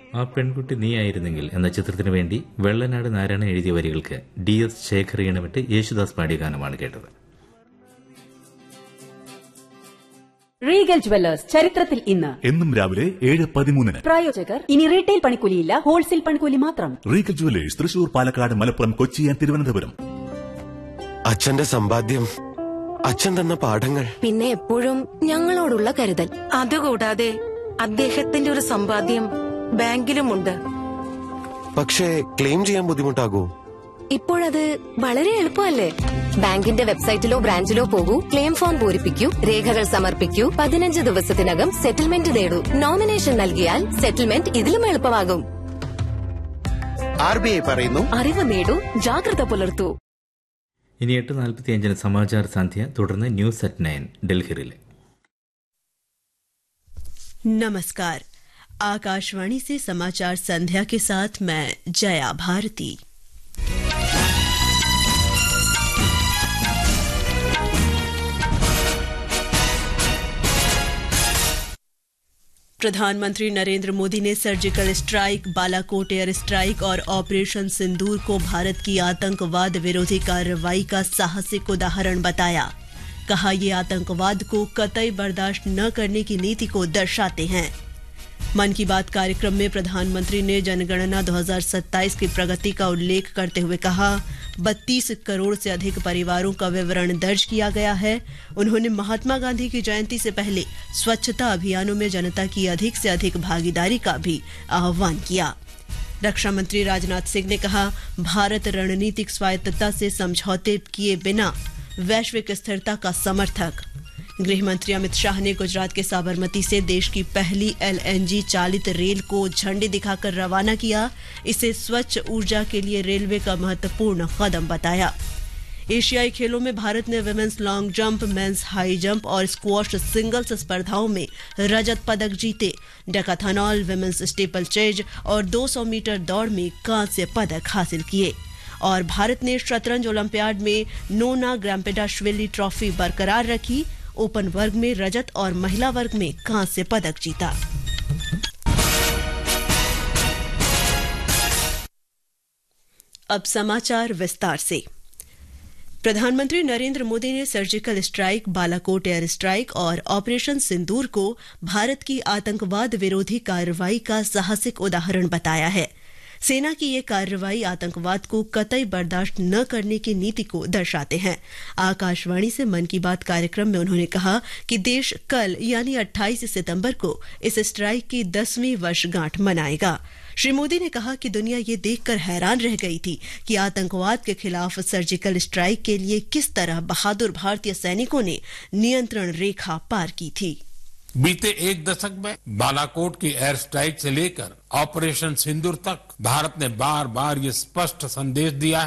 ആ പെൺകുട്ടി നീയായിരുന്നെങ്കിൽ എന്ന ചിത്രത്തിനു വേണ്ടി വെള്ളനാട് നാരായണൻ എഴുതിയ വരികൾക്ക് DS ശേഖർ ഈണമിട്ട് യേശുദാസ് പാടിയ ഗാനമാണ് കേട്ടത്. റീഗൽ ജുവല്ലേഴ്സ് ചരിത്രത്തിൽ ഇന്ന് എന്നും രാവിലെ 7:13. പ്രായോജകർ ഇനി റീറ്റെയിൽ പണിക്കൂലിയില്ല, ഹോൾസെയിൽ പണിക്കൂലി മാത്രം. Regal jewellers Thrissur, Palakkad, Malappuram, Kochi and Thiruvananthapuram. അച്ഛന്റെ സമ്പാദ്യം, അച്ഛൻ തന്ന പാഠങ്ങൾ, പിന്നെ എപ്പോഴും ഞങ്ങളോടുള്ള കരുതൽ. അതുകൂടാതെ അദ്ദേഹത്തിന്റെ ഒരു സമ്പാദ്യം ബാങ്കിലുമുണ്ട്. പക്ഷേ ക്ലെയിം ചെയ്യാൻ ബുദ്ധിമുട്ടാകൂ? ഇപ്പോഴത് വളരെ എളുപ്പമല്ലേ? ബാങ്കിന്റെ വെബ്സൈറ്റിലോ ബ്രാഞ്ചിലോ പോകൂ, ക്ലെയിം ഫോം പൂരിപ്പിക്കൂ, രേഖകൾ സമർപ്പിക്കൂ, 15 ദിവസത്തിനകം സെറ്റിൽമെന്റ് നേടൂ. നോമിനേഷൻ നൽകിയാൽ സെറ്റിൽമെന്റ് ഇതിലും എളുപ്പമാകും. RBI പറയുന്നു, അറിവ് നേടൂ, ജാഗ്രത പുലർത്തൂ. ഇനി 8:45 സമാചാർ സന്ധ്യ, തുടർന്ന് ന്യൂസ് at 9 ഡൽഹിയിലെ. नमस्कार, आकाशवाणी से समाचार संध्या के साथ मैं जया भारती। प्रधानमंत्री नरेंद्र मोदी ने surgical strike, Balakot air strike और ऑपरेशन सिंदूर को भारत की आतंकवाद विरोधी कार्रवाई का साहसिक उदाहरण बताया। कहा, ये आतंकवाद को कतई बर्दाश्त न करने की नीति को दर्शाते हैं। मन की बात कार्यक्रम में प्रधानमंत्री ने जनगणना 2027 की प्रगति का उल्लेख करते हुए कहा, 32 करोड़ से अधिक परिवारों का विवरण दर्ज किया गया है। उन्होंने महात्मा गांधी की जयंती से पहले स्वच्छता अभियानों में जनता की अधिक से अधिक भागीदारी का भी आह्वान किया। रक्षा मंत्री राजनाथ सिंह ने कहा, भारत रणनीतिक स्वायत्तता से समझौते किए बिना वैश्विक स्थिरता का समर्थक। गृह मंत्री अमित शाह ने गुजरात के साबरमती से देश की पहली LNG चालित रेल को झंडी दिखाकर रवाना किया। इसे स्वच्छ ऊर्जा के लिए रेलवे का महत्वपूर्ण कदम बताया। एशियाई खेलों में भारत ने women's long jump, mains high jump और स्क्वॉश सिंगल्स स्पर्धाओं में रजत पदक जीते। डेकाथलॉन, विमेंस स्टीपल चेज और 200 मीटर दौड़ में कांस्य पदक हासिल किए। और भारत ने शतरंज ओलंपियाड में नोना ग्राम्पेडाश्विली ट्रॉफी बरकरार रखी। ओपन वर्ग में रजत और महिला वर्ग में कांस्य पदक जीता। अब समाचार विस्तार से। प्रधानमंत्री नरेंद्र मोदी ने surgical strike, Balakot air strike और ऑपरेशन सिंदूर को भारत की आतंकवाद विरोधी कार्रवाई का साहसिक उदाहरण बताया है। सेना की ये कार्रवाई आतंकवाद को कतई बर्दाश्त न करने की नीति को दर्शाते हैं। आकाशवाणी से मन की बात कार्यक्रम में उन्होंने कहा कि देश कल यानी 28 सितंबर को इस स्ट्राइक की 10वीं वर्षगांठ मनाएगा। श्री मोदी ने कहा कि दुनिया ये देखकर हैरान रह गई थी कि आतंकवाद के खिलाफ सर्जिकल स्ट्राइक के लिए किस तरह बहादुर भारतीय सैनिकों ने नियंत्रण रेखा पार की थी। बीते एक दशक में बालाकोट की एयर स्ट्राइक से लेकर ऑपरेशन सिंदूर तक भारत ने बार बार ये स्पष्ट संदेश दिया